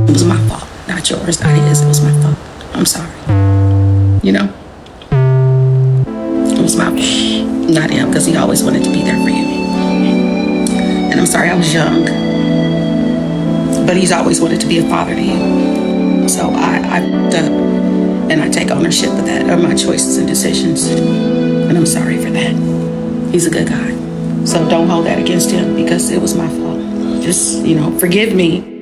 It was my fault, not yours, not his. It was my fault. I'm sorry. You know? It was my fault, not him, because he always wanted to be there for you. And I'm sorry I was young, but he's always wanted to be a father to you. So I've done, and I take ownership of that, of my choices and decisions. And I'm sorry for that. He's a good guy. So don't hold that against him, because it was my fault. Just, forgive me.